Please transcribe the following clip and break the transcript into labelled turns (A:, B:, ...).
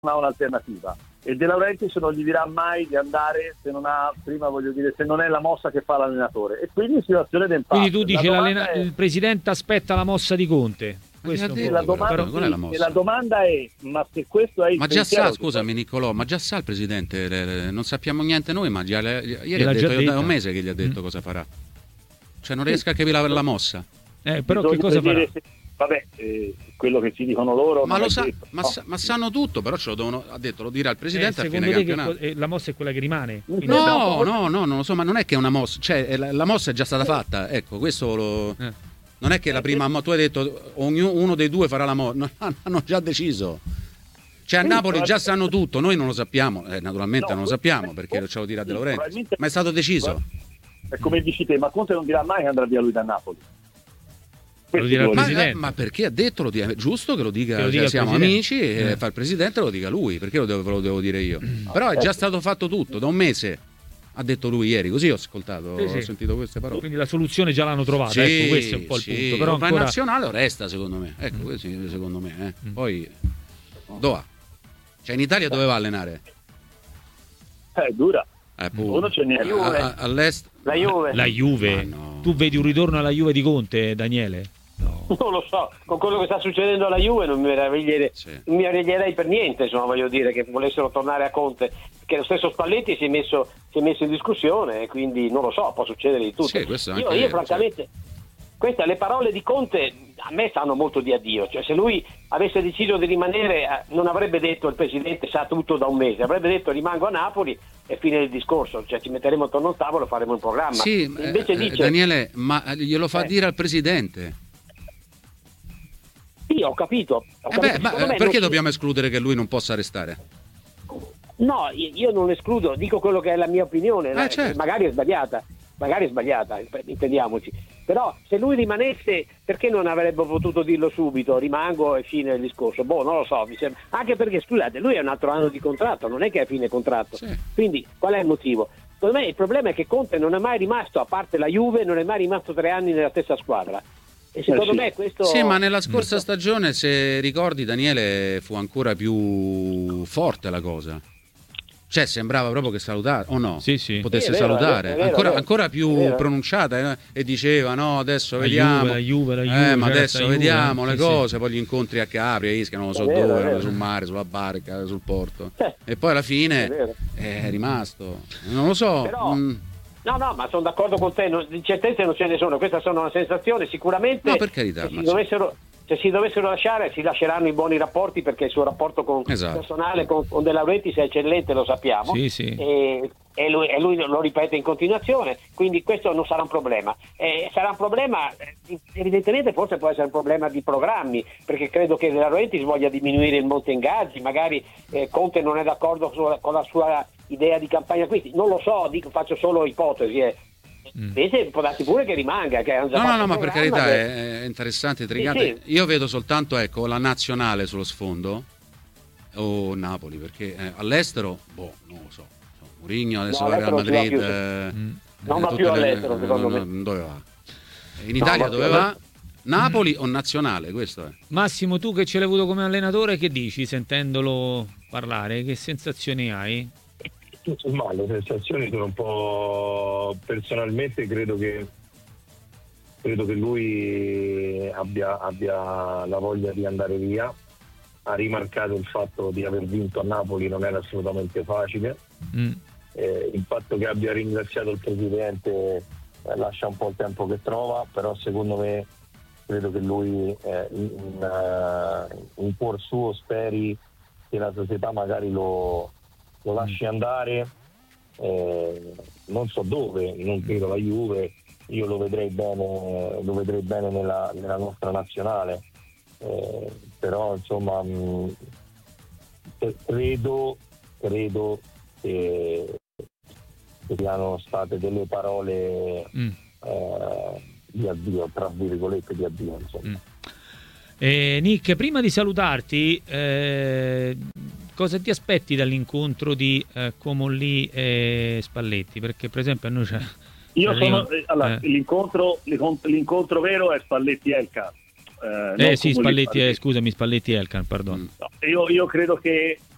A: ha un'alternativa, e De Laurentiis non gli dirà mai di andare se non ha, prima voglio dire, se non è la mossa che fa l'allenatore, e quindi in situazione d'impasse.
B: Quindi tu dici il presidente aspetta la mossa di Conte.
A: La domanda è: ma se questo è il
C: già sa, scusami Niccolò, ma già sa il presidente, non sappiamo niente noi, ma ieri ha detto, da un mese che gli ha detto cosa farà, cioè non riesco a capire la mossa.
B: Però che cosa farà?
A: Vabbè, quello che ci dicono loro.
C: Ma lo sa, ma sanno tutto, però ce lo devono, ha detto, lo dirà il presidente a fine campionato.
B: La mossa è quella che rimane?
C: No, non lo so, ma non è che è una mossa, cioè la mossa è già stata fatta, ecco, questo lo. Non è che la prima, tu hai detto uno dei due farà la mossa, hanno già deciso. Cioè a Napoli già sanno tutto, noi non lo sappiamo, naturalmente non lo sappiamo perché ce lo dirà De Laurentiis, ma è stato deciso.
A: È come dici te, ma Conte non dirà mai che andrà via lui da Napoli.
B: Lo dirà il presidente.
C: Ma perché ha detto, è giusto che lo dica, siamo amici, e fa il presidente, lo dica lui, perché ve lo devo dire io? Però è già stato fatto tutto, da un mese. Ha detto lui ieri, così ho ascoltato, ho sentito queste parole.
B: Quindi la soluzione già l'hanno trovata, ecco, questo è un po' il punto. Però
C: ancora... nazionale resta, secondo me. Ecco, questo secondo me. Poi dove va? Cioè in Italia dove va a allenare?
A: È dura. Uno c'è
C: all'est.
B: La Juve. No. Tu vedi un ritorno alla Juve di Conte, Daniele?
D: No. Non lo so, con quello che sta succedendo alla Juve non mi meraviglierei per niente, insomma, voglio dire, che volessero tornare a Conte, che lo stesso Spalletti si è messo in discussione, e quindi non lo so, può succedere di tutto. Io francamente, le parole di Conte a me stanno molto di addio, cioè se lui avesse deciso di rimanere non avrebbe detto il presidente sa tutto da un mese, avrebbe detto rimango a Napoli e fine del discorso, cioè ci metteremo attorno al tavolo, faremo un programma.
C: Sì,
D: invece dice,
C: Daniele, ma glielo fa dire al presidente?
D: Sì, ho capito.
C: Perché dobbiamo escludere che lui non possa restare?
D: No, io non escludo, dico quello che è la mia opinione,
C: certo.
D: magari è sbagliata, intendiamoci. Però se lui rimanesse, perché non avrebbe potuto dirlo subito, rimango e fine del discorso? Non lo so, mi sembra. Anche perché, scusate, lui ha un altro anno di contratto, non è che è a fine contratto. Sì. Quindi qual è il motivo? Secondo me il problema è che Conte non è mai rimasto, a parte la Juve, non è mai rimasto 3 anni nella stessa squadra. E secondo me questo...
C: Sì, ma nella scorsa stagione, se ricordi, Daniele, fu ancora più forte la cosa. Cioè sembrava proprio che salutare, o no?
B: Sì.
C: Potesse salutare.
D: È vero.
C: Ancora più pronunciata, e diceva no, adesso vediamo.
B: La Juve,
C: ma adesso vediamo le cose, poi gli incontri a Capri, a Ischia, non lo so dove, sul mare, sulla barca, sul porto. E poi alla fine è rimasto. Non lo so.
D: Però... No, ma sono d'accordo con te, di certezze non ce ne sono, questa sono una sensazione, sicuramente.
C: No, per carità,
D: se si dovessero lasciare, si lasceranno i buoni rapporti, perché il suo rapporto personale con De Laurentiis è eccellente, lo sappiamo.
B: Sì.
D: E lui lo ripete in continuazione, quindi questo non sarà un problema. Sarà un problema, evidentemente forse può essere un problema di programmi, perché credo che De Laurentiis voglia diminuire il monte ingaggi, magari Conte non è d'accordo con la sua idea di campagna acquisti, non lo so, faccio solo ipotesi. Invece può darsi pure che rimanga, che
C: no, ma per carità è interessante, intrigante. Sì. Io vedo soltanto la nazionale sullo sfondo o Napoli, perché all'estero non lo so. Mourinho adesso va al Real Madrid,
D: non va più all'estero, secondo me.
C: Dove va? In Italia dove va? Napoli o nazionale? Questo è.
B: Massimo, tu che ce l'hai avuto come allenatore, che dici sentendolo parlare? Che sensazioni hai?
E: Ma le sensazioni sono un po', personalmente credo che lui abbia la voglia di andare via. Ha rimarcato il fatto di aver vinto a Napoli non era assolutamente facile. Il fatto che abbia ringraziato il presidente lascia un po' il tempo che trova, però secondo me credo che lui in cuor suo speri che la società magari lo lasci andare, non so dove, non credo la Juve, io lo vedrei bene nella nostra nazionale, però insomma credo che siano state delle parole di addio, tra virgolette di addio, insomma.
B: Nick, prima di salutarti, cosa ti aspetti dall'incontro di Comolli e Spalletti? Perché per esempio a noi c'è...
A: L'incontro vero è Spalletti-Elkann.
B: Spalletti Elkann, perdono.
A: No, io credo che